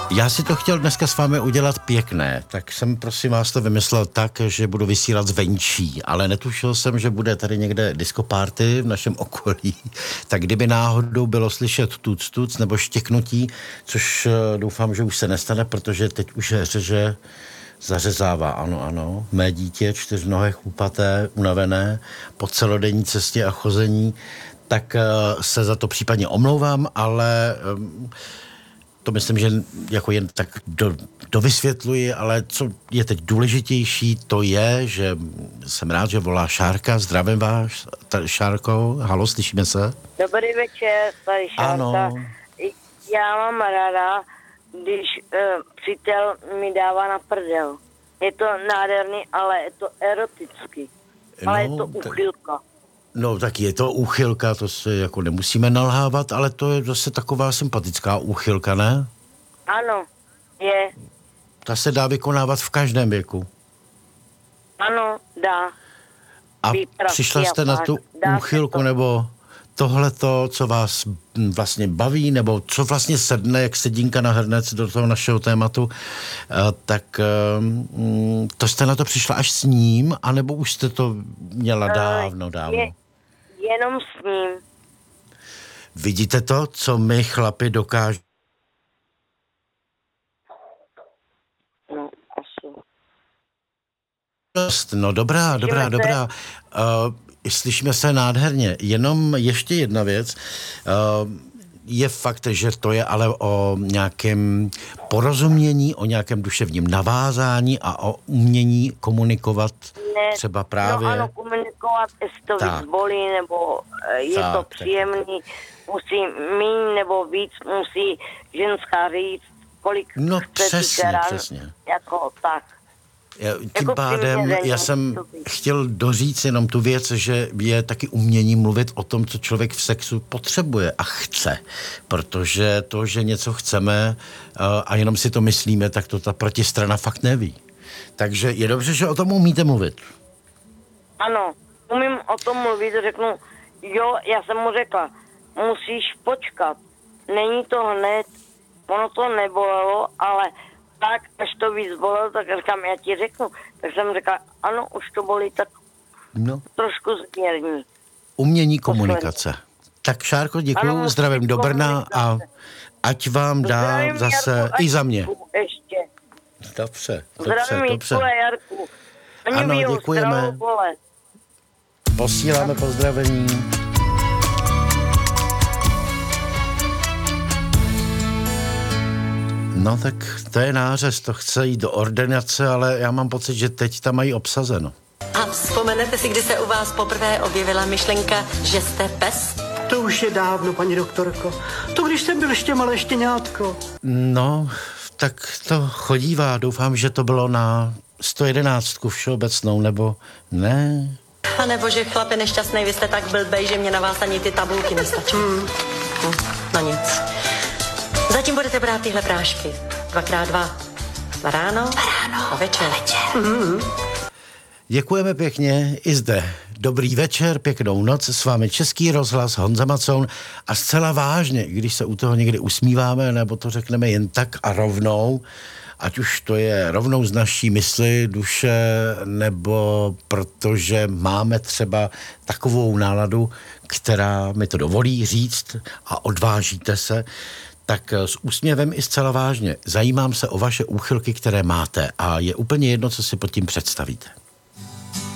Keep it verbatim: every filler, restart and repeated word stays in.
Já si to chtěl dneska s vámi udělat pěkné, tak jsem prosím vás to vymyslel tak, že budu vysílat zvenčí, ale netušil jsem, že bude tady někde disco party v našem okolí, tak kdyby náhodou bylo slyšet tuc tuc nebo štěknutí, což doufám, že už se nestane, protože teď už řeže zařezává, ano, ano, mé dítě, čtyřnohé, chlupaté, unavené, po celodenní cestě a chození, tak se za to případně omlouvám, ale to myslím, že jako jen tak do, dovysvětluji, ale co je teď důležitější, to je, že jsem rád, že volá Šárka. Zdravím vás, tady Šárko. Halo, slyšíme se? Dobrý večer, tady Šárka. Ano. Já mám ráda, když uh, přítel mi dává na prdel. Je to nádherný, ale je to erotický. No, ale je to uchylka. No tak je to úchylka, to se jako nemusíme nalhávat, ale to je zase taková sympatická úchylka, ne? Ano, je. Ta se dá vykonávat v každém věku. Ano, dá. A Výpravky přišla jste a na pár. tu Dá úchylku, to. nebo tohleto, co vás vlastně baví, nebo co vlastně sedne, jak sedínka na hrnec do toho našeho tématu, tak to jste na to přišla až s ním, anebo už jste to měla dávno, dávno? Je, jenom s ním. Vidíte to, co my chlapi dokážeme? No, asi. No dobrá, dobrá, Slyšíme dobrá. Uh, slyšíme se nádherně. Jenom ještě jedna věc. Uh, je fakt, že to je ale o nějakém porozumění, o nějakém duševním navázání a o umění komunikovat Ne, třeba právě... No ano, komunikovat, jestli to Tak. víc bolí, nebo eh, je Tak, to tak. příjemný, musí míň nebo víc, musí ženská říct, kolik No chce přesně, týkat, přesně. jako tak. Já, tím Jako pádem přiměřeně já jsem to být. chtěl doříct jenom tu věc, že je taky umění mluvit o tom, co člověk v sexu potřebuje a chce. Protože to, že něco chceme a jenom si to myslíme, tak to ta protistrana fakt neví. Takže je dobře, že o tom umíte mluvit. Ano, umím o tom mluvit, řeknu, jo, já jsem mu řekla, musíš počkat, není to hned, ono to nebolelo, ale tak, až to víc bolelo, tak říkám, já ti řeknu. Tak jsem řekla, ano, už to bolí, tak No. trošku zmírní. Umění komunikace. Tak Šárko, děkuju, Ano, zdravím do Brna a ať vám dá Zdravím zase Jarku a i za mě. Jirku ještě. Dobře, dobře, Zdravím dobře. Jirku a Jarku. Oni Ano, bijou děkujeme. zdravou pole. Posíláme pozdravení. No tak to je nářez, to chce jít do ordinace, ale já mám pocit, že teď tam mají obsazeno. A vzpomenete si, kdy se u vás poprvé objevila myšlenka, že jste pes? To už je dávno, paní doktorko. To když jsem byl ještě malé štěňátko. No, tak to chodívá. Doufám, že to bylo na sto jedenáct všeobecnou, nebo ne? A nebo že chlape nešťastnej, vy jste tak blbej, že mě na vás ani ty tabulky nestačí. Hmm. Hm, no nic. Zatím budete brát tyhle prášky. Dvakrát dva. Dva ráno, dva ráno a večer. A večer. Mm-hmm. Děkujeme pěkně i zde. Dobrý večer, pěknou noc, s vámi Český rozhlas, Honza Macoun a zcela vážně, když se u toho někdy usmíváme, nebo to řekneme jen tak a rovnou, ať už to je rovnou z naší mysli, duše, nebo protože máme třeba takovou náladu, která mi to dovolí říct a odvážíte se, tak s úsměvem i zcela vážně zajímám se o vaše úchylky, které máte a je úplně jedno, co si pod tím představíte.